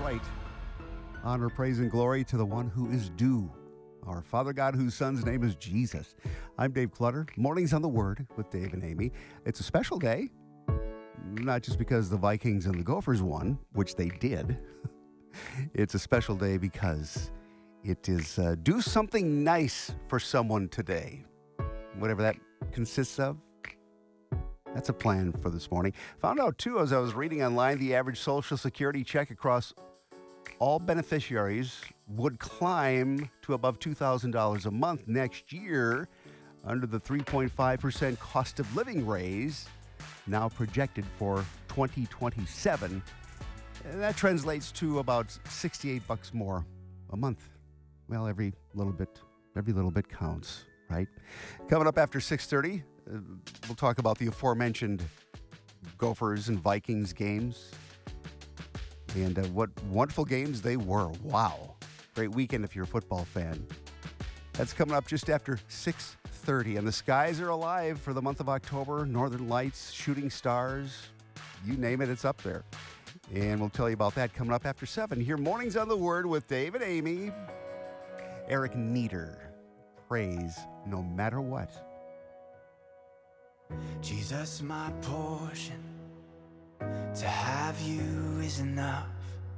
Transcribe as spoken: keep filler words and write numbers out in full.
right. Honor, praise, and glory to the one who is due, our Father God, whose Son's name is Jesus. I'm Dave Clutter. Mornings on the Word with Dave and Amy. It's a special day, not just because the Vikings and the Gophers won, which they did. It's a special day because it is uh, do something nice for someone today. Whatever that consists of, that's a plan for this morning. Found out, too, as I was reading online, the average Social Security check across all beneficiaries would climb to above two thousand dollars a month next year under the three point five percent cost of living raise now projected for twenty twenty-seven. And that translates to about sixty-eight bucks more a month. Well, every little bit, every little bit counts, right? Coming up after six thirty, uh, we'll talk about the aforementioned Gophers and Vikings games. And uh, what wonderful games they were. Wow. Great weekend if you're a football fan. That's coming up just after six thirty. And the skies are alive for the month of October. Northern Lights, shooting stars, you name it, it's up there. And we'll tell you about that coming up after seven. Here, Mornings on the Word with Dave and Amy. Eric Nieder, praise no matter what. Jesus, my portion, to have you is enough.